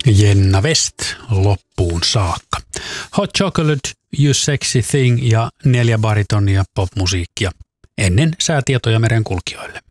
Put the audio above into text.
Jenna West loppuun saakka. Hot Chocolate, You Sexy Thing ja 4 baritonia popmusiikkia ennen säätietoja merenkulkijoille.